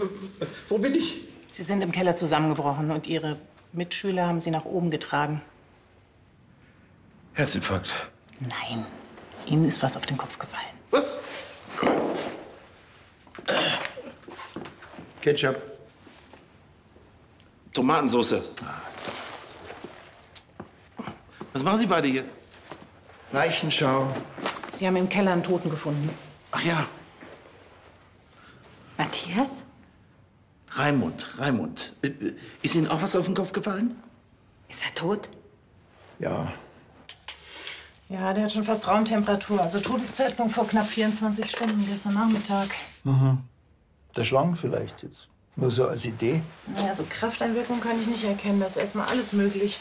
Wo bin ich? Sie sind im Keller zusammengebrochen und Ihre Mitschüler haben Sie nach oben getragen. Herzinfarkt. Nein, Ihnen ist was auf den Kopf gefallen. Was? Ketchup. Tomatensauce. Was machen Sie beide hier? Leichenschau. Sie haben im Keller einen Toten gefunden. Ach ja, Matthias? Raimund. Ist Ihnen auch was auf den Kopf gefallen? Ist er tot? Ja, Ja, der hat schon fast Raumtemperatur. Also Todeszeitpunkt vor knapp 24 Stunden gestern Nachmittag. der Schlang vielleicht jetzt. Nur so als Idee. Naja, also Krafteinwirkung kann ich nicht erkennen. Das ist erstmal alles möglich.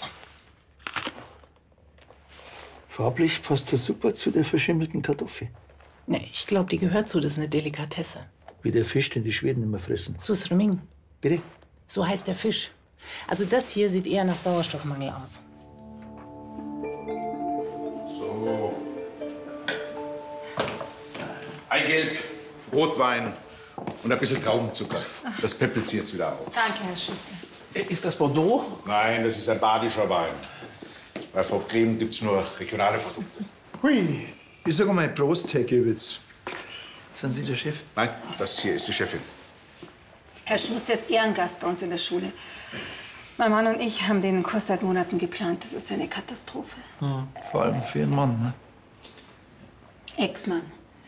Farblich passt das super zu der verschimmelten Kartoffel. Nee, ich glaube, die gehört zu. Das ist eine Delikatesse. Wie der Fisch, den die Schweden immer fressen. Susreming. Bitte? So heißt der Fisch. Also das hier sieht eher nach Sauerstoffmangel aus. Eigelb, Rotwein und ein bisschen Traubenzucker. Das peppelt sie jetzt wieder auf. Danke, Herr Schuster. Ist das Bordeaux? Nein, das ist ein badischer Wein. Bei Frau Brehm gibt's nur regionale Produkte. Hui, ich sag mal Prost, Herr Gewitz. Sind Sie der Chef? Nein, das hier ist die Chefin. Herr Schuster ist Ehrengast bei uns in der Schule. Mein Mann und ich haben den Kurs seit Monaten geplant. Das ist eine Katastrophe. Ja, vor allem für Ihren Mann, ne? Ex-Mann.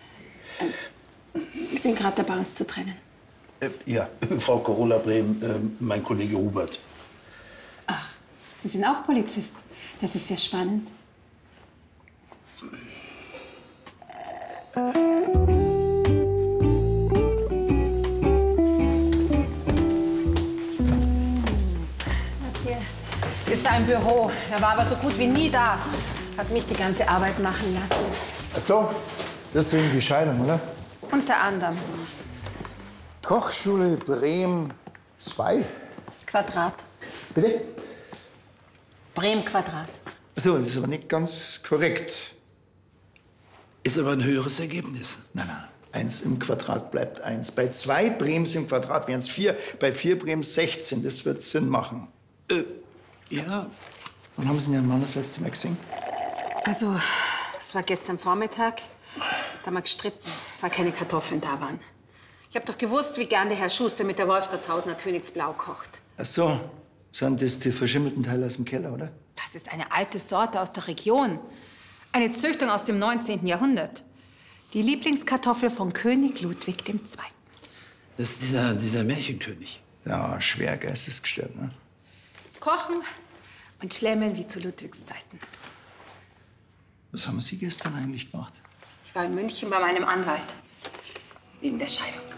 Wir sind gerade dabei, uns zu trennen. Ja, Frau Carola Brehm, mein Kollege Hubert. Ach, Sie sind auch Polizist. Das ist ja spannend. Das hier ist sein Büro. Er war aber so gut wie nie da. Hat mich die ganze Arbeit machen lassen. Ach so, deswegen die Scheidung, oder? Unter anderem Kochschule Brehm 2. Quadrat. Bitte? Brehm Quadrat. So, das ist aber nicht ganz korrekt. Ist aber ein höheres Ergebnis. Nein, nein. 1 im Quadrat bleibt 1. Bei 2 Brems im Quadrat wären es 4. Bei 4 Brems 16. Das wird Sinn machen. Ja, Wann haben Sie Ihren Mann das letzte Mal gesehen? Also, es war gestern Vormittag. Da haben wir gestritten, weil keine Kartoffeln da waren. Ich hab doch gewusst, wie gern der Herr Schuster mit der Wolfratshausener Königsblau kocht. Ach so, sind das die verschimmelten Teile aus dem Keller, oder? Das ist eine alte Sorte aus der Region. Eine Züchtung aus dem 19. Jahrhundert. Die Lieblingskartoffel von König Ludwig II. das ist dieser Märchenkönig. Ja, schwer geistesgestört, ne? Kochen und schlemmeln wie zu Ludwigs Zeiten. Was haben Sie gestern eigentlich gemacht? Ich war in München bei meinem Anwalt. Wegen der Scheidung.